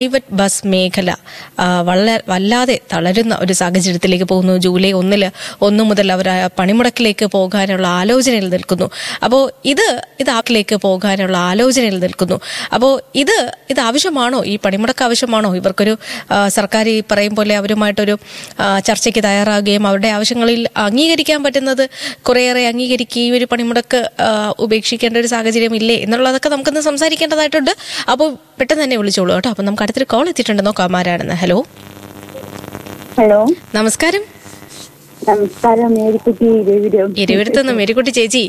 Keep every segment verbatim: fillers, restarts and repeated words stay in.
Private bus മേഖല വളരെ വല്ലാതെ തളരുന്ന ഒരു സാഹചര്യത്തിലേക്ക് പോകുന്നു. ജൂലൈ ഒന്നില് ഒന്നു മുതൽ അവർ പണിമുടക്കിലേക്ക് പോകാനുള്ള ആലോചനയിൽ നിൽക്കുന്നു. അപ്പോൾ ഇത് ഇത് ആക്കിലേക്ക് പോകാനുള്ള ആലോചനയിൽ നിൽക്കുന്നു. അപ്പോൾ ഇത് ഇത് ആവശ്യമാണോ? ഈ പണിമുടക്ക് ആവശ്യമാണോ? ഇവർക്കൊരു സർക്കാർ ഈ പറയും പോലെ അവരുമായിട്ടൊരു ചർച്ചയ്ക്ക് തയ്യാറാകുകയും അവരുടെ ആവശ്യങ്ങളിൽ അംഗീകരിക്കാൻ പറ്റുന്നത് കുറേയേറെ അംഗീകരിക്കുകയും ഈ ഒരു പണിമുടക്ക് ഉപേക്ഷിക്കേണ്ട ഒരു സാഹചര്യം ഇല്ലേ എന്നുള്ളതൊക്കെ നമുക്കൊന്ന് സംസാരിക്കേണ്ടതായിട്ടുണ്ട്. അപ്പോൾ പെട്ടെന്ന് തന്നെ വിളിച്ചോളൂ കേട്ടോ. അപ്പം നമുക്ക് അടുത്തൊരു കോൾ എത്തിയിട്ടുണ്ട്, നോക്കാം ആരാണെന്ന്. ഹലോ ഹലോ നമസ്കാരം. നമസ്കാരം. മേരിക്കുട്ടി ഇരുവിടത്തുനിന്ന് മേരിക്കുട്ടി ചേച്ചി.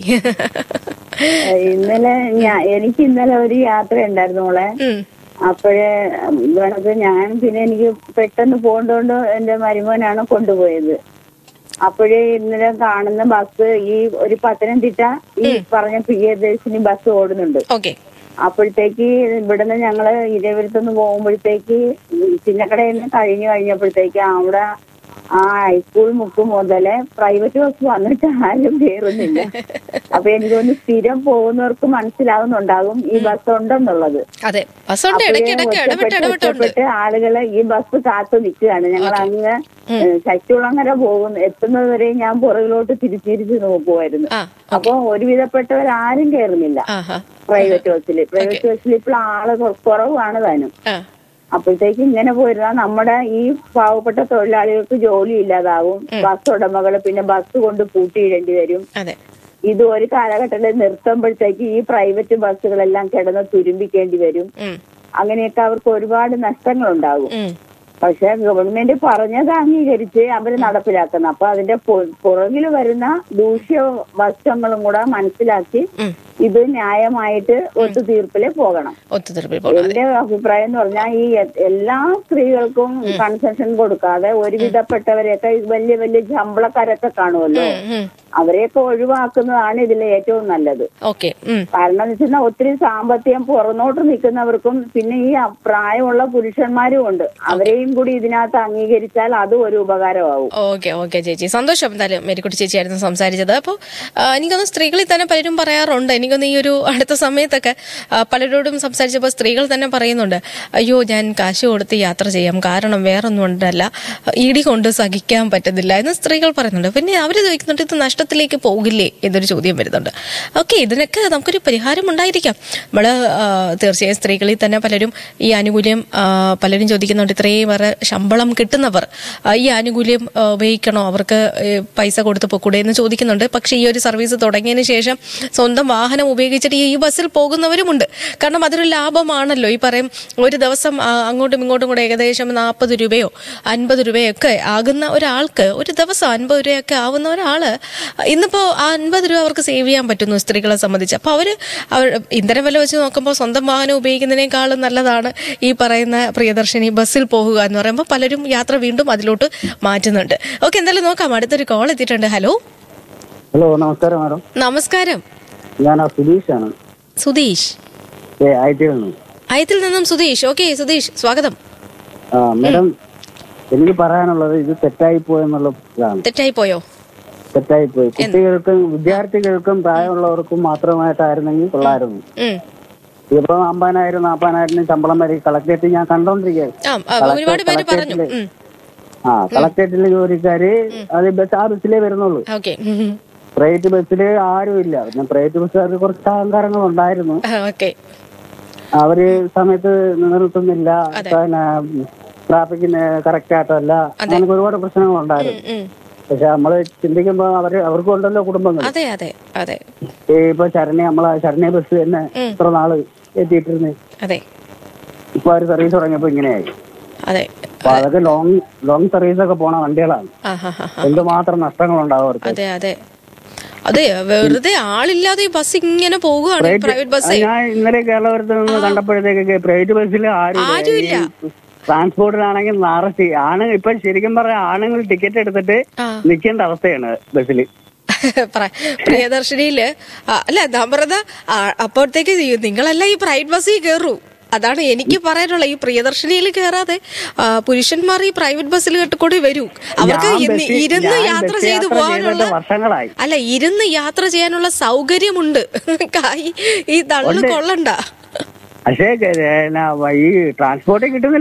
ഇന്നലെ ഞാൻ എനിക്ക് ഇന്നലെ ഒരു യാത്ര ഉണ്ടായിരുന്നു മോളെ. അപ്പോഴേ വേണത് ഞാൻ പിന്നെ എനിക്ക് പെട്ടെന്ന് പോകേണ്ടോണ്ട് എന്റെ മരുമോനാണ് കൊണ്ടുപോയത്. അപ്പോഴേ ഇന്നലെ കാണുന്ന ബസ് ഈ ഒരു പത്തനംതിട്ട ഈ പറഞ്ഞ പ്രിയദർശിനി ബസ് ഓടുന്നുണ്ട്. ഓക്കെ. അപ്പോഴത്തേക്ക് ഇവിടുന്ന് ഞങ്ങള് ഇരവിടത്തുനിന്ന് പോകുമ്പോഴത്തേക്ക് ചിന്നക്കടയിൽ നിന്ന് കഴിഞ്ഞു കഴിഞ്ഞപ്പോഴത്തേക്ക് അവിടെ ആ ഹൈസ്കൂൾ മുക്ക് മുതലേ പ്രൈവറ്റ് ബസ് വന്നിട്ട് ആരും കയറുന്നില്ല. അപ്പൊ എനിക്കൊന്ന് സ്ഥിരം പോകുന്നവർക്ക് മനസ്സിലാവുന്നുണ്ടാകും ഈ ബസ് ഉണ്ടെന്നുള്ളത്. ഒറ്റപ്പെട്ട് ആളുകള് ഈ ബസ് കാത്തു നിൽക്കുകയാണ്. ഞങ്ങൾ അങ്ങ് ശക്തികുളങ്ങര പോകുന്നു എത്തുന്നത് വരെ ഞാൻ പുറകിലോട്ട് തിരിച്ചിരിച്ച് നോക്കുമായിരുന്നു. അപ്പൊ ഒരുവിധപ്പെട്ടവരാരും കയറുന്നില്ല പ്രൈവറ്റ് ബസ്സിൽ. പ്രൈവറ്റ് ബസ്സിൽ ഇപ്പോൾ ആള് കുറവാണ് താനും. അപ്പോഴത്തേക്ക് ഇങ്ങനെ പോയിരുന്നാൽ നമ്മുടെ ഈ പാവപ്പെട്ട തൊഴിലാളികൾക്ക് ജോലി ഇല്ലാതാവും. ബസ് ഉടമകള് പിന്നെ ബസ് കൊണ്ട് പൂട്ടിയിടേണ്ടി വരും. ഇത് ഒരു കാലഘട്ടത്തിൽ നിർത്തുമ്പോഴത്തേക്ക് ഈ പ്രൈവറ്റ് ബസ്സുകളെല്ലാം കിടന്ന് തുരുമ്പിക്കേണ്ടി വരും. അങ്ങനെയൊക്കെ അവർക്ക് ഒരുപാട് നഷ്ടങ്ങളുണ്ടാകും. പക്ഷെ ഗവൺമെന്റ് പറഞ്ഞത് അംഗീകരിച്ച് അവര് നടപ്പിലാക്കുന്നു. അപ്പൊ അതിന്റെ പുറകിൽ വരുന്ന ദൂഷ്യ വശങ്ങളും കൂടെ മനസ്സിലാക്കി ഇത് ന്യായമായിട്ട് ഒത്തുതീർപ്പില് പോകണം. എന്റെ അഭിപ്രായം എന്ന് പറഞ്ഞാൽ ഈ എല്ലാ സ്ത്രീകൾക്കും കൺസെഷൻ കൊടുക്കാതെ ഒരുവിധപ്പെട്ടവരെയൊക്കെ വലിയ വലിയ ശമ്പളക്കാരൊക്കെ കാണുമല്ലോ, അവരെയൊക്കെ ഒഴിവാക്കുന്നതാണ് ഇതിലെ ഏറ്റവും നല്ലത്. കാരണം എന്ന് വെച്ചാൽ ഒത്തിരി സാമ്പത്തികം പുറന്നോട്ട് നിൽക്കുന്നവർക്കും പിന്നെ ഈ പ്രായമുള്ള പുരുഷന്മാരും ഉണ്ട്, അവരെയും കൂടി ഇതിനകത്ത് അംഗീകരിച്ചാൽ അതും ഒരു ഉപകാരമാവും. ഓക്കെ ഓക്കെ ചേച്ചി, സന്തോഷം. എന്തായാലും മേരിക്കുട്ടി ചേച്ചിയായിരുന്നു സംസാരിച്ചത്. അപ്പോൾ എനിക്കൊന്ന് സ്ത്രീകളിൽ തന്നെ പലരും പറയാറുണ്ട്, എനിക്കൊന്ന് ഈ ഒരു അടുത്ത സമയത്തൊക്കെ പലരോടും സംസാരിച്ചപ്പോൾ സ്ത്രീകൾ തന്നെ പറയുന്നുണ്ട്, അയ്യോ ഞാൻ കാശ് കൊടുത്ത് യാത്ര ചെയ്യാം, കാരണം വേറൊന്നും ഉണ്ടല്ല, ഇടി കൊണ്ട് സഹിക്കാൻ പറ്റുന്നില്ല എന്ന് സ്ത്രീകൾ പറയുന്നുണ്ട്. പിന്നെ അവർ ചോദിക്കുന്നുണ്ട്, ഇത് നഷ്ടത്തിലേക്ക് പോകില്ലേ എന്നൊരു ചോദ്യം വരുന്നുണ്ട്. ഓക്കെ, ഇതിനൊക്കെ നമുക്കൊരു പരിഹാരം ഉണ്ടായിരിക്കാം. നമ്മൾ തീർച്ചയായും സ്ത്രീകളിൽ തന്നെ പലരും ഈ ആനുകൂല്യം പലരും ചോദിക്കുന്നുണ്ട്, ഇത്രയും വേറെ ശമ്പളം കിട്ടുന്നവർ ഈ ആനുകൂല്യം ഉപയോഗിക്കണോ, അവർക്ക് പൈസ കൊടുത്ത് പൊക്കൂടെ എന്ന് ചോദിക്കുന്നുണ്ട്. പക്ഷേ ഈ ഒരു സർവീസ് തുടങ്ങിയതിന് ശേഷം സ്വന്തം വാഹനം ഉപയോഗിച്ചിട്ട് ഈ ബസ്സിൽ പോകുന്നവരുമുണ്ട്. കാരണം അതൊരു ലാഭമാണല്ലോ. ഈ പറയും ഒരു ദിവസം അങ്ങോട്ടും ഇങ്ങോട്ടും കൂടെ ഏകദേശം നാൽപ്പത് രൂപയോ അൻപത് രൂപയൊക്കെ ആകുന്ന ഒരാൾക്ക്, ഒരു ദിവസം അൻപത് രൂപയൊക്കെ ആവുന്ന ഒരാള് ഇന്നിപ്പോ ആ അൻപത് രൂപ അവർക്ക് സേവ് ചെയ്യാൻ പറ്റുന്നു സ്ത്രീകളെ സംബന്ധിച്ച്. അപ്പൊ അവര് അവർ ഇന്ധനം വില വെച്ച് നോക്കുമ്പോൾ സ്വന്തം വാഹനം ഉപയോഗിക്കുന്നതിനേക്കാളും നല്ലതാണ് ഈ പറയുന്ന പ്രിയദർശിനി ബസ്സിൽ പോകുക എന്ന് പറയുമ്പോൾ പലരും യാത്ര വീണ്ടും അതിലോട്ട് മാറ്റുന്നുണ്ട്. ഓക്കെ, എന്തായാലും നോക്കാം. അടുത്തൊരു കോൾ എത്തിയിട്ടുണ്ട്. ഹലോ ഹലോ നമസ്കാരം മാഡം. നമസ്കാരം. ഞാൻ സുധീഷാണ്. സുധീഷ് അയത്തിൽ നിന്നും സുധീഷ്. ഓക്കെ സുധീഷ്, സ്വാഗതം. മാഡം, എനിക്ക് പറയാനുള്ളത് ഇത് തെറ്റായി പോയെന്നുള്ള ഇതാണ്. തെറ്റായി പോയോ? തെറ്റായി പോയി. കുട്ടികൾക്കും വിദ്യാർത്ഥികൾക്കും പ്രായമുള്ളവർക്കും മാത്രമായിട്ടായിരുന്നെങ്കിൽ കൊള്ളായിരുന്നു. ഇപ്പൊ അമ്പതിനായിരം നാപ്പതിനായിരം ശമ്പളം വരെ കളക്ടറേറ്റ് ഞാൻ കണ്ടോണ്ടിരിക്കുകയാണ്. ആ കളക്ടറേറ്റിലെ ജോലിക്കാര് അത് ബസ് ആ ബസ്സിലേ വരുന്നുള്ളൂ. പ്രൈവറ്റ് ബസ്സില് ആരുമില്ല. പിന്നെ പ്രൈവറ്റ് ബസ്സുകാർക്ക് കുറച്ച് അഹങ്കാരങ്ങൾ ഉണ്ടായിരുന്നു. അവര് സമയത്ത് നിർത്തുന്നില്ല, പിന്നെ ട്രാഫിക്കിന് കറക്റ്റ് ആയിട്ടല്ല, അങ്ങനെ ഒരുപാട് പ്രശ്നങ്ങൾ ഉണ്ടായിരുന്നു. പക്ഷെ നമ്മള് ചിന്തിക്കുമ്പോ അവര് അവർക്കുണ്ടല്ലോ കുടുംബങ്ങൾ. ഇപ്പൊ ശരണ്യ നമ്മളെ ശരണ്യ ബസ് തന്നെ ഇത്ര നാള് എത്തിയിട്ടിരുന്നേ, ഇപ്പൊ അവര് സർവീസ് തുടങ്ങിയപ്പോ ഇങ്ങനെയായി. അപ്പൊ അതൊക്കെ ലോങ് ലോങ് സർവീസ് ഒക്കെ പോണ വണ്ടികളാണ്. എന്തുമാത്രം നഷ്ടങ്ങളുണ്ടാവും അവർക്ക്. അതെ അതെ അതെ, വെറുതെ ആളില്ലാതെ ബസ് ഇങ്ങനെ പോകുകയാണ് പ്രൈവറ്റ് ബസ്. ഞാൻ ഇന്നലെ കേരളത്തിൽ നിന്ന് കണ്ടപ്പോഴത്തേക്കൊക്കെ പ്രൈവറ്റ് ബസ്സിൽ ആരുമില്ല. ട്രാൻസ്പോർട്ടിലാണെങ്കിൽ നിറച്ച് ആണ്. ഇപ്പൊ ശരിക്കും പറഞ്ഞ ആണുങ്ങൾ ടിക്കറ്റ് എടുത്തിട്ട് നിൽക്കേണ്ട അവസ്ഥയാണ് ബസ്സില്. പ്രിയദർശിനിയില് അല്ല ഞാൻ പറഞ്ഞ അപ്പോഴത്തേക്ക് നിങ്ങളെല്ലാം ഈ പ്രൈവറ്റ് ബസ്സിൽ കയറൂ. അതാണ് എനിക്ക് പറയാനുള്ള. ഈ പ്രിയദർശിനിയിൽ കയറാതെ പുരുഷന്മാർ ഈ പ്രൈവറ്റ് ബസ്സിൽ കൂടി വരൂ. അവർക്ക് ഇരുന്ന് യാത്ര ചെയ്തു പോകാനുള്ള അല്ല ഇരുന്ന് യാത്ര ചെയ്യാനുള്ള സൗകര്യമുണ്ട്. ഈ തള്ളു കൊള്ളണ്ട. പക്ഷേ ഈ ട്രാൻസ്പോർട്ട് കിട്ടുന്നില്ല.